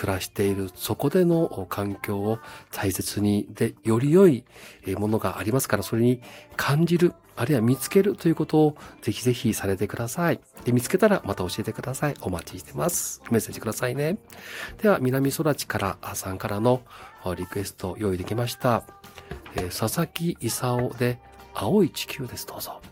暮らしているそこでの環境を大切に、で、より良いものがありますから、それに感じる、あるいは見つけるということをぜひぜひされてください。で、見つけたらまた教えてください。お待ちしてます。メッセージくださいね。では、南空地からさんからのリクエスト用意できました。佐々木勲で青い地球です。どうぞ。